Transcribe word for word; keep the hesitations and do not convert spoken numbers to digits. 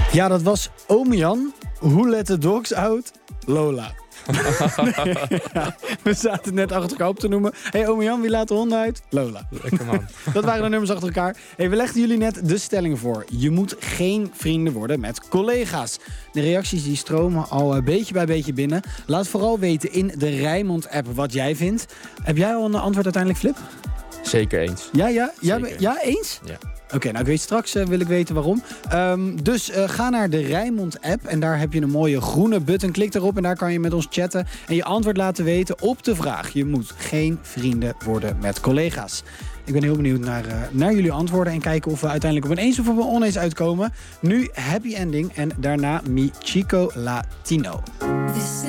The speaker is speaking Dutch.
Ja, dat was Ome Jan. Who let the dogs out? Lola. Nee, ja, we zaten net achter elkaar op te noemen. Hé, hey, Ome Jan, wie laat de honden uit? Lola. Lekker man. Dat waren de nummers achter elkaar. Hey, we legden jullie net de stelling voor. Je moet geen vrienden worden met collega's. De reacties die stromen al uh, beetje bij beetje binnen. Laat vooral weten in de Rijnmond-app wat jij vindt. Heb jij al een antwoord uiteindelijk, Flip? Zeker eens. Ja, ja? Ja, Zeker. ja eens? Ja. Oké, okay, nou ik weet straks uh, wil ik weten waarom. Um, dus uh, ga naar de Rijnmond-app en daar heb je een mooie groene button. Klik daarop en daar kan je met ons chatten en je antwoord laten weten op de vraag. Je moet geen vrienden worden met collega's. Ik ben heel benieuwd naar, uh, naar jullie antwoorden en kijken of we uiteindelijk op een eens of op een oneens uitkomen. Nu Happy Ending en daarna Mi Chico Latino.